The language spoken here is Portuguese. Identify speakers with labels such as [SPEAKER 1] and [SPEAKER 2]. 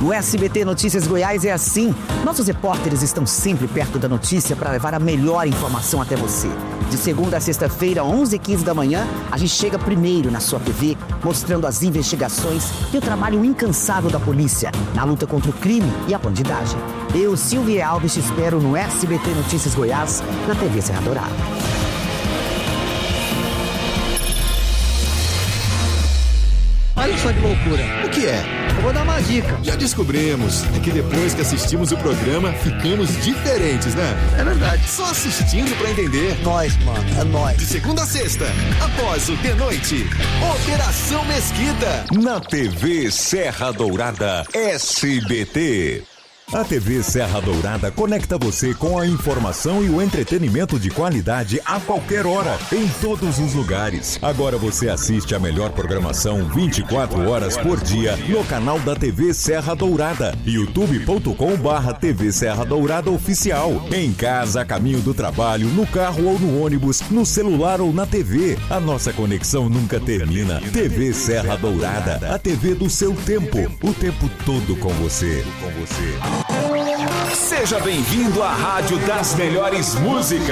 [SPEAKER 1] No SBT Notícias Goiás é assim. Nossos repórteres estão sempre perto da notícia para levar a melhor informação até você. De segunda a sexta-feira, 11h15 da manhã, a gente chega primeiro na sua TV, mostrando as investigações e o trabalho incansável da polícia na luta contra o crime e a bandidagem. Eu, Silvia Alves, te espero no SBT Notícias Goiás, na TV Serra Dourada.
[SPEAKER 2] Olha só que loucura.
[SPEAKER 3] O que é?
[SPEAKER 2] Eu vou dar uma dica.
[SPEAKER 3] Já descobrimos. É que depois que assistimos o programa, ficamos diferentes, né?
[SPEAKER 2] É verdade.
[SPEAKER 3] Só assistindo pra entender.
[SPEAKER 2] Nós, mano. É nóis.
[SPEAKER 3] De segunda a sexta, após o de noite, Operação Mesquita.
[SPEAKER 4] Na TV Serra Dourada, SBT. A TV Serra Dourada conecta você com a informação e o entretenimento de qualidade a qualquer hora, em todos os lugares. Agora você assiste a melhor programação 24 horas por dia no canal da TV Serra Dourada, youtube.com/TV Serra Dourada Oficial. Em casa, a caminho do trabalho, no carro ou no ônibus, no celular ou na TV. A nossa conexão nunca termina. TV Serra Dourada, a TV do seu tempo, o tempo todo com você.
[SPEAKER 5] Seja bem-vindo à Rádio das Melhores Músicas.